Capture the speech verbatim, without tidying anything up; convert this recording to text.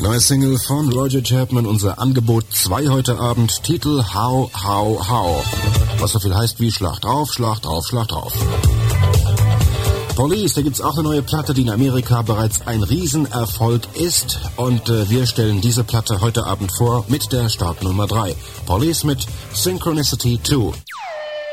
neue Single von Roger Chapman, unser Angebot zwei heute Abend, Titel How, How, How, was so viel heißt wie Schlag drauf, Schlag drauf, Schlag drauf. Police, da gibt's auch eine neue Platte, die in Amerika bereits ein Riesenerfolg ist, und äh, wir stellen diese Platte heute Abend vor mit der Startnummer drei. Police mit Synchronicity zwei.